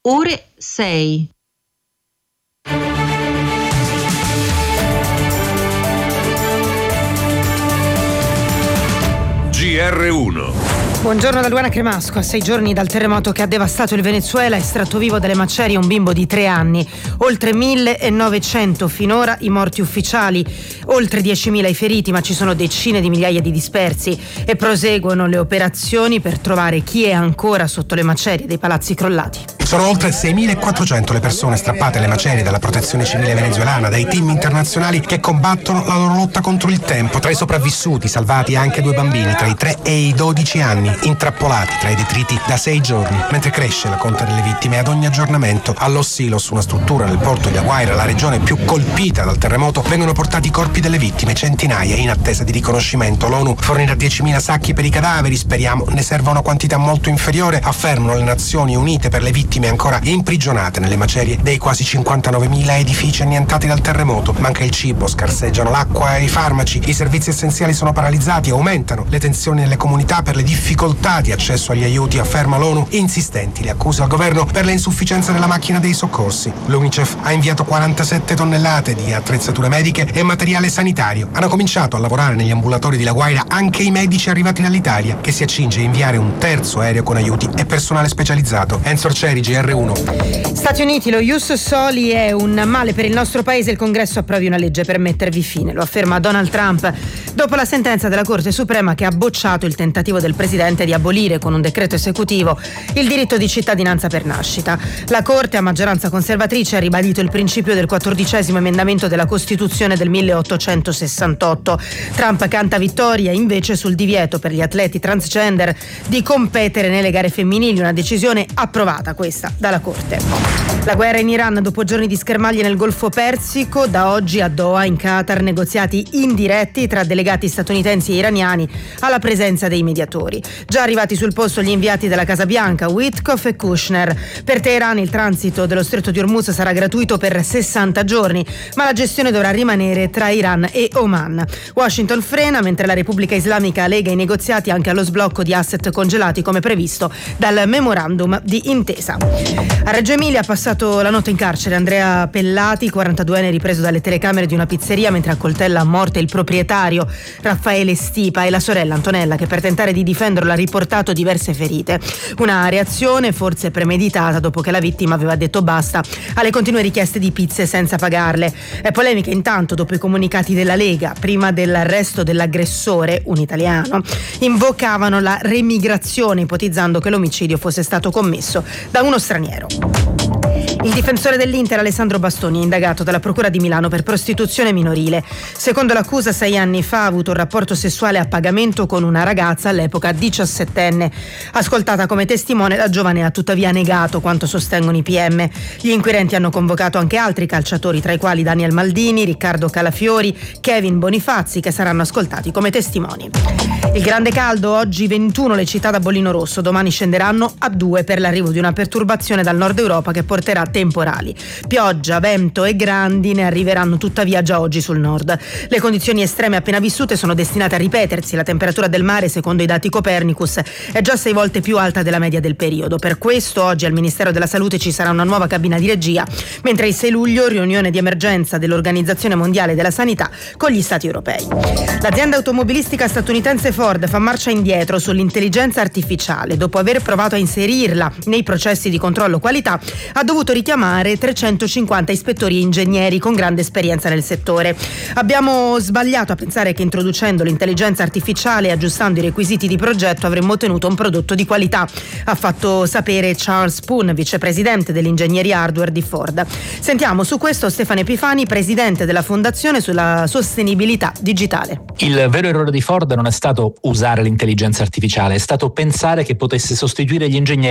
ore 6. GR1. Buongiorno da Luana Cremasco. A 6 giorni dal terremoto che ha devastato il Venezuela, estratto vivo dalle macerie un bimbo di 3 anni. Oltre 1.900 finora i morti ufficiali, oltre 10.000 i feriti, ma ci sono decine di migliaia di dispersi e proseguono le operazioni per trovare chi è ancora sotto le macerie dei palazzi crollati. Sono oltre 6.400 le persone strappate alle macerie dalla protezione civile venezuelana, dai team internazionali che combattono la loro lotta contro il tempo. Tra i sopravvissuti, salvati anche 2 bambini tra i 3 e i 12 anni, intrappolati tra i detriti da 6 giorni. Mentre cresce la conta delle vittime, ad ogni aggiornamento a Los Silos, una struttura nel porto di La Guaira, la regione più colpita dal terremoto, vengono portati i corpi delle vittime, centinaia in attesa di riconoscimento. L'ONU fornirà 10.000 sacchi per i cadaveri, speriamo ne serva una quantità molto inferiore, affermano le Nazioni Unite per le vittime ancora imprigionate nelle macerie dei quasi 59.000 edifici annientati dal terremoto. Manca il cibo, scarseggiano l'acqua e i farmaci, i servizi essenziali sono paralizzati, aumentano le tensioni nelle comunità per le difficoltà di accesso agli aiuti, afferma l'ONU. Insistenti le accuse al governo per le insufficienze della macchina dei soccorsi. L'UNICEF ha inviato 47 tonnellate di attrezzature mediche e materiale sanitario. Hanno cominciato a lavorare negli ambulatori di La Guaira anche i medici arrivati dall'Italia, che si accinge a inviare un terzo aereo con aiuti e personale specializzato. Enzo Arcieri, GR1. Stati Uniti, lo ius soli è un male per il nostro paese. Il Congresso approvi una legge per mettervi fine, lo afferma Donald Trump dopo la sentenza della Corte Suprema che ha bocciato il tentativo del presidente di abolire con un decreto esecutivo il diritto di cittadinanza per nascita. La Corte, a maggioranza conservatrice, ha ribadito il principio del 14° emendamento della Costituzione del 1868. Trump canta vittoria invece sul divieto per gli atleti transgender di competere nelle gare femminili, una decisione approvata questa dalla Corte. La guerra in Iran, dopo giorni di schermaglie nel Golfo Persico, da oggi a Doha in Qatar negoziati indiretti tra delegati statunitensi e iraniani alla presenza dei mediatori. Già arrivati sul posto gli inviati della Casa Bianca, Witkoff e Kushner. Per Teheran il transito dello Stretto di Hormuz sarà gratuito per 60 giorni, ma la gestione dovrà rimanere tra Iran e Oman. Washington frena mentre la Repubblica Islamica lega i negoziati anche allo sblocco di asset congelati come previsto dal memorandum di intesa. A Reggio Emilia ha passato la notte in carcere Andrea Pellati, 42enne, ripreso dalle telecamere di una pizzeria mentre accoltella a morte il proprietario Raffaele Stipa e la sorella Antonella, che per tentare di difenderlo ha riportato diverse ferite. Una reazione forse premeditata dopo che la vittima aveva detto basta alle continue richieste di pizze senza pagarle. È polemica intanto dopo i comunicati della Lega prima dell'arresto dell'aggressore, un italiano. Invocavano la remigrazione ipotizzando che l'omicidio fosse stato commesso da uno straniero. Il difensore dell'Inter Alessandro Bastoni è indagato dalla Procura di Milano per prostituzione minorile. Secondo l'accusa, 6 anni fa ha avuto un rapporto sessuale a pagamento con una ragazza all'epoca 17enne. Ascoltata come testimone, la giovane ha tuttavia negato quanto sostengono i PM. Gli inquirenti hanno convocato anche altri calciatori, tra i quali Daniel Maldini, Riccardo Calafiori, Kevin Bonifazzi, che saranno ascoltati come testimoni. Il grande caldo, oggi 21 le città da bollino rosso, domani scenderanno a 2 per l'arrivo di una perturbazione dal nord Europa che porterà temporali. Pioggia, vento e grandine arriveranno tuttavia già oggi sul nord. Le condizioni estreme appena vissute sono destinate a ripetersi. La temperatura del mare, secondo i dati Copernicus, è già 6 volte più alta della media del periodo. Per questo oggi al Ministero della Salute ci sarà una nuova cabina di regia, mentre il 6 luglio riunione di emergenza dell'Organizzazione Mondiale della Sanità con gli Stati europei. L'azienda automobilistica statunitense Ford fa marcia indietro sull'intelligenza artificiale. Dopo aver provato a inserirla nei processi di controllo qualità, ha dovuto richiamare 350 ispettori e ingegneri con grande esperienza nel settore. Abbiamo sbagliato a pensare che introducendo l'intelligenza artificiale e aggiustando i requisiti di progetto avremmo ottenuto un prodotto di qualità, ha fatto sapere Charles Poon, vicepresidente dell'ingegneria hardware di Ford. Sentiamo su questo Stefano Epifani, presidente della Fondazione sulla sostenibilità digitale. Il vero errore di Ford non è stato usare l'intelligenza artificiale, è stato pensare che potesse sostituire gli ingegneri